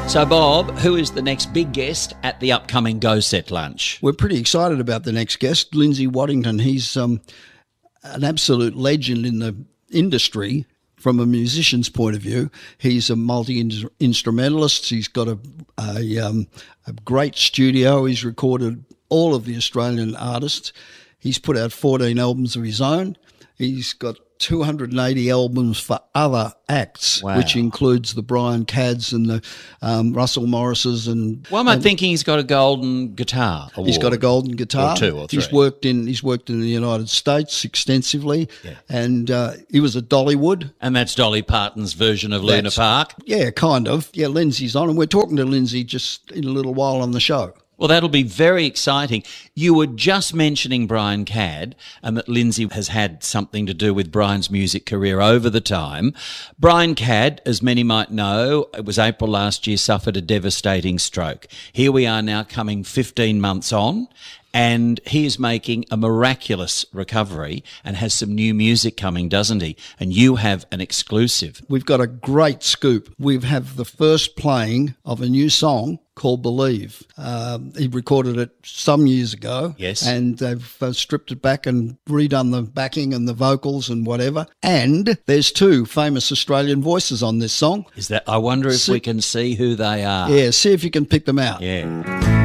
So, Bob, who is the next big guest at the upcoming Go Set lunch? We're pretty excited about the next guest, Lindsay Waddington. He's an absolute legend in the industry from a musician's point of view. He's a multi-instrumentalist. He's got a great studio. He's recorded all of the Australian artists. He's put out 14 albums of his own. He's got 280 albums for other acts, Wow. which includes the Brian Cadds and the Russell Morrises. And Why am I thinking he's got a golden guitar award? he's got a golden guitar. Or two or three. He's worked in the United States extensively, Yeah. and he was at Dollywood. And that's Dolly Parton's version of Luna Park. Yeah, kind of. Yeah, Lindsay's on, and we're talking to Lindsay just in a little while on the show. Well, that'll be very exciting. You were just mentioning Brian Cadd and that Lindsay has had something to do with Brian's music career over the time. Brian Cadd, as many might know, it was April last year, suffered a devastating stroke. Here we are now coming 15 months on, and he is making a miraculous recovery and has some new music coming, doesn't he? And you have an exclusive. We've got a great scoop. We have the first playing of a new song called Believe. He recorded it some years ago. Yes. And they've stripped it back and redone the backing and the vocals and whatever. And there's two famous Australian voices on this song. Is that? I wonder if we can see who they are. Yeah, see if you can pick them out. Yeah.